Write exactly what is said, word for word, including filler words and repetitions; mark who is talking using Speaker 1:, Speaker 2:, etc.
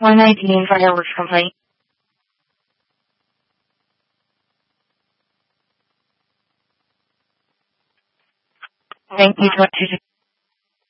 Speaker 1: one nineteen fireworks complaint. Thank you so much.